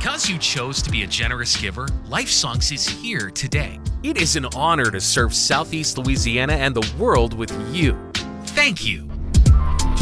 Because you chose to be a generous giver, Life Songs is here today. It is an honor to serve Southeast Louisiana and the world with you. Thank you.